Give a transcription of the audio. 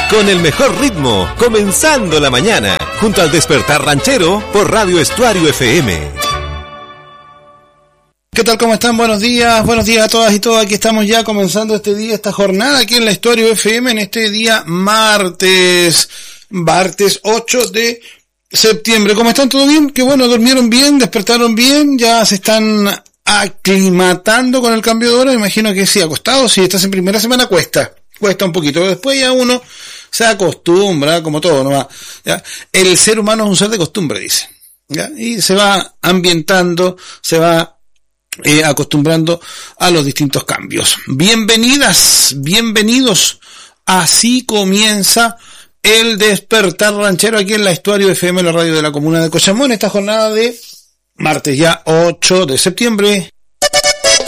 con el mejor ritmo, comenzando la mañana, junto al Despertar Ranchero por Radio Estuario FM. ¿Qué tal? ¿Cómo están? Buenos días a todas y todos. Aquí estamos ya comenzando este día, esta jornada aquí en la Estuario FM en este día martes 8 de septiembre. ¿Cómo están? ¿Todo bien? Qué bueno, durmieron bien, despertaron bien, ya se están aclimatando con el cambio de hora. Me imagino que sí, acostados, si estás en primera semana cuesta un poquito, después ya uno se acostumbra, como todo, ¿no? ¿Ya? El ser humano es un ser de costumbre, dice, ¿ya? Y se va ambientando, se va acostumbrando a los distintos cambios. Bienvenidas, bienvenidos. Así comienza el Despertar Ranchero aquí en la Estuario FM, la radio de la comuna de Cochamó, en esta jornada de martes ya 8 de septiembre.